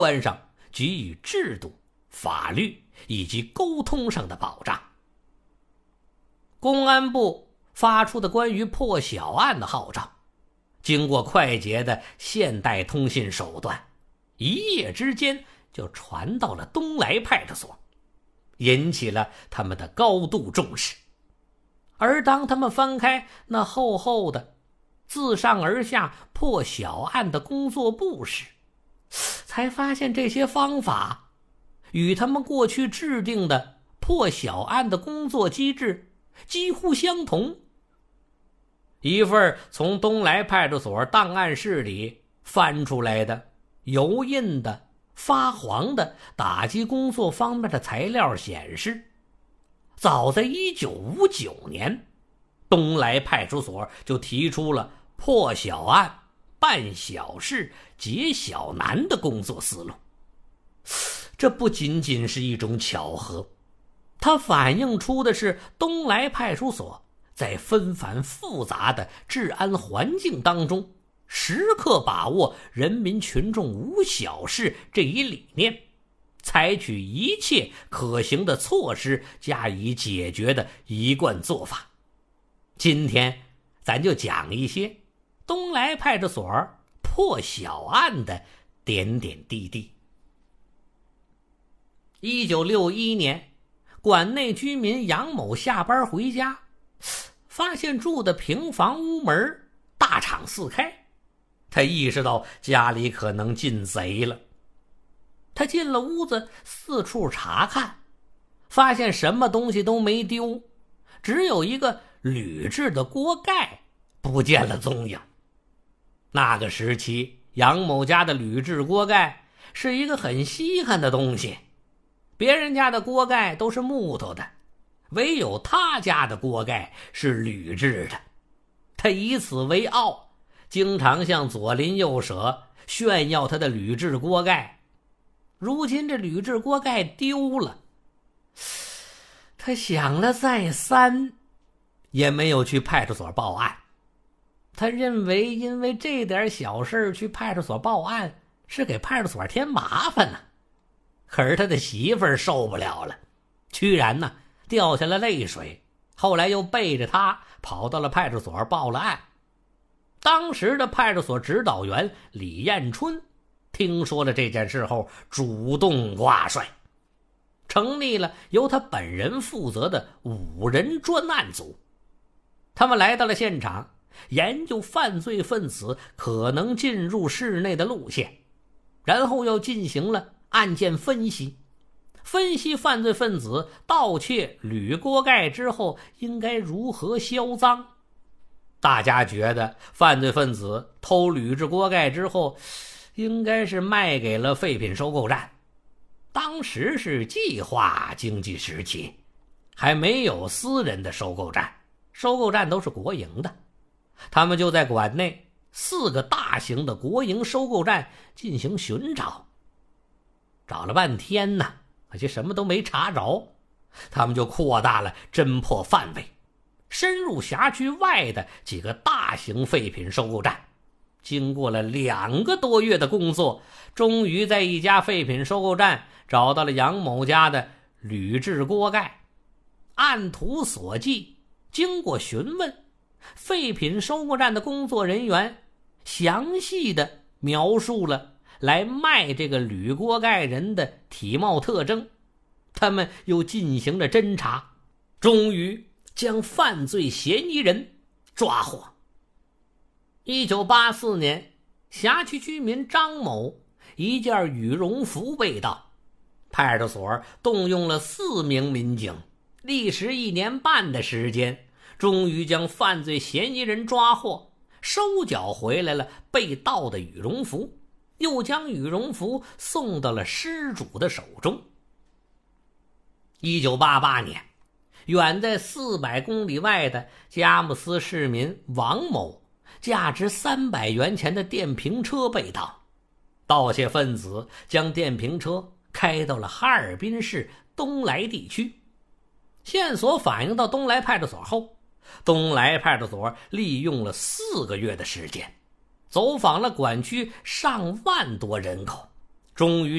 官上给予制度、法律以及沟通上的保障。公安部发出的关于破晓案的号召，经过快捷的现代通信手段，一夜之间就传到了东来派出所，引起了他们的高度重视。而当他们翻开那厚厚的自上而下破晓案的工作簿时，才发现这些方法与他们过去制定的破晓案的工作机制几乎相同。一份从东来派出所档案室里翻出来的油印的发黄的打击工作方面的材料显示，早在1959年，东来派出所就提出了破晓案、办小事、解小难的工作思路。这不仅仅是一种巧合，它反映出的是东来派出所在纷繁复杂的治安环境当中，时刻把握人民群众无小事这一理念，采取一切可行的措施加以解决的一贯做法。今天咱就讲一些东来派出所破晓案的点点滴滴。1961年，管内居民杨某下班回家，发现住的平房屋门大敞四开，他意识到家里可能进贼了。他进了屋子，四处查看，发现什么东西都没丢，只有一个铝制的锅盖不见了踪影。那个时期，杨某家的铝制锅盖是一个很稀罕的东西，别人家的锅盖都是木头的，唯有他家的锅盖是铝制的。他以此为傲，经常向左邻右舍炫耀他的铝制锅盖。如今这铝制锅盖丢了，他想了再三，也没有去派出所报案。他认为因为这点小事去派出所报案是给派出所添麻烦呢。可是他的媳妇儿受不了了，居然呢掉下了泪水，后来又背着他跑到了派出所报了案。当时的派出所指导员李彦春听说了这件事后，主动挂帅，成立了由他本人负责的5人专案组。他们来到了现场，研究犯罪分子可能进入室内的路线，然后又进行了案件分析犯罪分子盗窃铝锅盖之后应该如何销赃。大家觉得犯罪分子偷铝制锅盖之后应该是卖给了废品收购站。当时是计划经济时期，还没有私人的收购站，收购站都是国营的。他们就在馆内4个大型的国营收购站进行寻找，找了半天呢，可惜什么都没查着。他们就扩大了侦破范围，深入辖区外的几个大型废品收购站。经过了2个多月的工作，终于在一家废品收购站找到了杨某家的铝制锅盖。按图索骥，经过询问，废品收购站的工作人员详细的描述了来卖这个铝锅盖人的体貌特征。他们又进行了侦查，终于将犯罪嫌疑人抓获。1984年，辖区居民张某一件羽绒服被盗，派出所动用了4名民警，历时1年半的时间，终于将犯罪嫌疑人抓获，收缴回来了被盗的羽绒服，又将羽绒服送到了失主的手中。1988年，远在400公里外的佳木斯市民王某价值300元钱的电瓶车被盗，盗窃分子将电瓶车开到了哈尔滨市东来地区。线索反映到东来派出所后，东来派出所利用了4个月的时间，走访了管区上万多人口， 终于